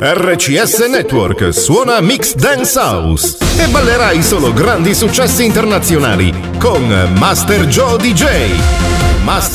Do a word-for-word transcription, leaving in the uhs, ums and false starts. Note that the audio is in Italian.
R C S Network suona Mix Dance House e ballerai solo grandi successi internazionali con Master Joe D J. Master